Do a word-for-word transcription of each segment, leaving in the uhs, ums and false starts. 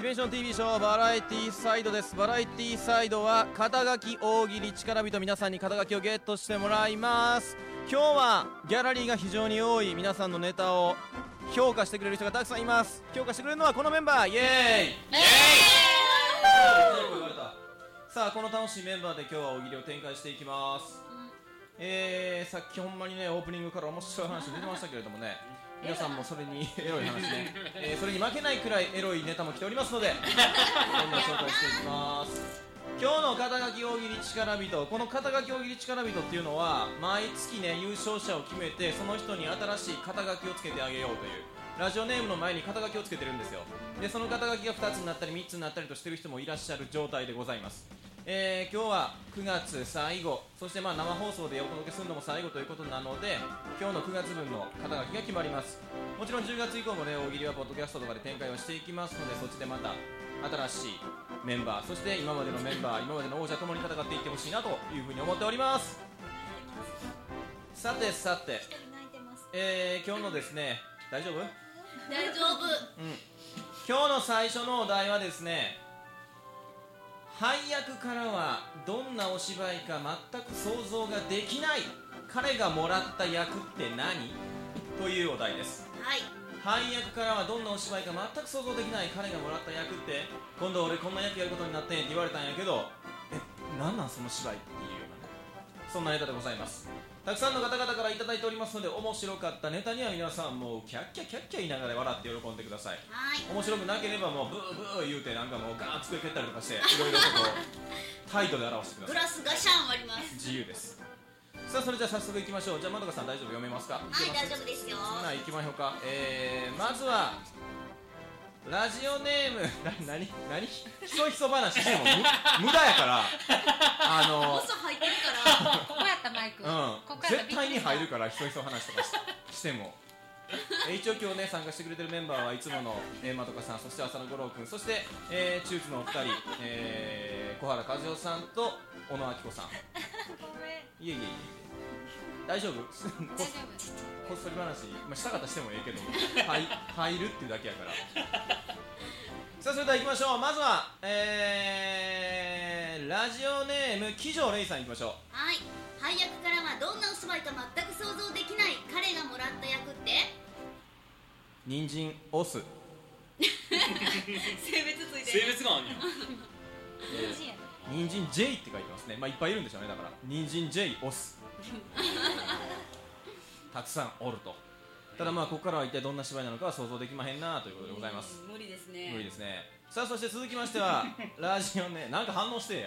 ディメンション ティービー ショーバラエティサイドです。バラエティサイドは肩書き大喜利力人、皆さんに肩書きをゲットしてもらいます。今日はギャラリーが非常に多い、皆さんのネタを評価してくれる人がたくさんいます。評価してくれるのはこのメンバー、イエーイイエーイさあ、この楽しいメンバーで今日は大喜利を展開していきます。えー、さっきほんまにね、オープニングから面白い話出てましたけれどもね、皆さんもそれにエロい話ね、えー、それに負けないくらいエロいネタも来ておりますので、どんどん紹介していきます。今日の肩書き大喜利力人、この肩書き大喜利力人っていうのは毎月ね、優勝者を決めてその人に新しい肩書きをつけてあげようという、ラジオネームの前に肩書きをつけてるんですよ。で、その肩書きがふたつになったりみっつになったりとしてる人もいらっしゃる状態でございます。えー、今日はくがつ最後、そしてまあ生放送でお届けするのも最後ということなので、今日のくがつぶんの肩書きが決まります。もちろんじゅうがつ以降もね、大喜利はポッドキャストとかで展開をしていきますので、そっちでまた新しいメンバー、そして今までのメンバー、今までの王者ともに戦っていってほしいなというふうに思っております。さてさて、えー、今日のですね、大丈夫？ 大丈夫。 うん。今日の最初のお題はですね、配役からはどんなお芝居か全く想像ができない、彼がもらった役って何？というお題です。 はい。 配役からはどんなお芝居か全く想像できない、彼がもらった役って、今度俺こんな役やることになってんって言われたんやけど、え、なんなんその芝居っていうようなね、そんなネタでございます。たくさんの方々からいただいておりますので、面白かったネタには皆さんもうキャッキャキャッキャ言いながら笑って喜んでください。 はい。 面白くなければもうブーブー言うて、なんかもうガーッ机蹴ったりとかして、いろいろとこう態度で表してください。 グラスガシャン割ります。 自由です。さあ、それじゃあ早速いきましょう。じゃあまどかさん大丈夫、読めますか？ はい、大丈夫ですよ。 ほな行きましょうか。えー、まずはラジオネームな、なになにひそひそ話しても無駄やからあの放送入ってるからここやったマイク、 うん、 ここやった絶対に入るからひそひそ話とか し, してもえ一応今日ね、参加してくれてるメンバーはいつもの、えー、まどかさん、そして浅野五郎君、そして、えー、チューズのお二人、えー、小原和代さんと小野明子さん。 ごめん。 いえいえいえ、大丈夫？ 大丈夫。 こっそり話、まあ、したかったらしてもええけど、はい、入るっていうだけやからさあ、それでは行きましょう。まずは、えー、ラジオネーム騎乗レイさん行きましょう。 はい。配役からはどんなお芝居か全く想像できない、彼がもらった役って？ 人参オス性別ついて性別があんねん。 人参やね。 人参 J って書いてますね。まあいっぱいいるんでしょうね。だから人参 J オスたくさんおると。ただまあここからは一体どんな芝居なのかは想像できまへんなということでございます。 無理ですね。 無理ですね。さあ、そして続きましてはラジオネーム、なんか反応してや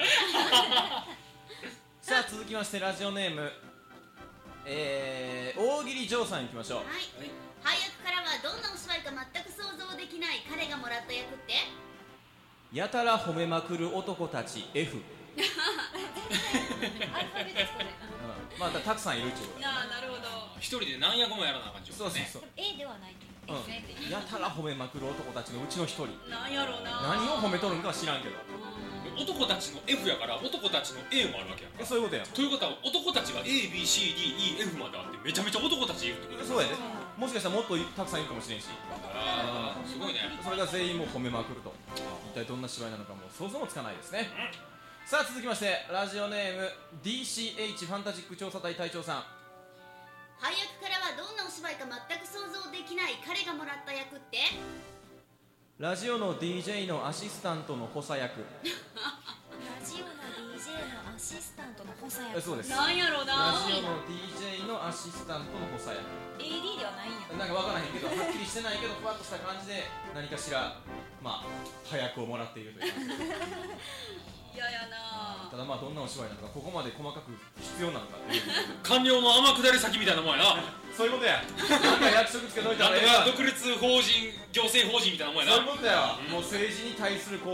さあ続きましてラジオネーム、えー、大喜利嬢さんいきましょう。 はい。配役からはどんなお芝居か全く想像できない、彼がもらった役って？ やたら褒めまくる男たち F アルファベットこれ。 うん、まあ た, たくさんいるっちゅうことああ、なるほど。 一人で何役もやらなあかんちゅうそうそうそう、 A ではない。 うん、やたら褒めまくる男たちのうちの一人。 なんやろうな。 何を褒めとるんかは知らんけど、 男たちの F やから男たちの A もあるわけやんか。 そういうことやん。 ということは男たちが A B C D E F まであってめちゃめちゃ男たちいるってこと。 そうやで、もしかしたらもっとたくさんいるかもしれんし、 ああ、すごいね。 それが全員もう褒めまくると、一体どんな芝居なのかもう想像もつかないですね。さあ続きましてラジオネーム ディーシーエイチ ファンタジック調査隊隊長さん。 配役からはどんなお芝居か全く想像できない、彼がもらった役って？ ラジオの ディージェー のアシスタントの補佐役。 ラジオの ディージェー のアシスタントの補佐役。 えそうです。 なんやろうな。 ラジオの ディージェー のアシスタントの補佐役。 エーディー ではないんや。 なんか分からへんけど、はっきりしてないけどふわっとした感じで何かしらまあ早くをもらっているという感じで嫌やな。 ただまあどんなお芝居なのか、ここまで細かく必要なのかっていう官僚の天下り先みたいなもんやな。 そういうことや。なんか役職つけといたなんとらええわ。 か独立法人行政法人みたいなもんやな。 そういうことやわ。もう政治に対する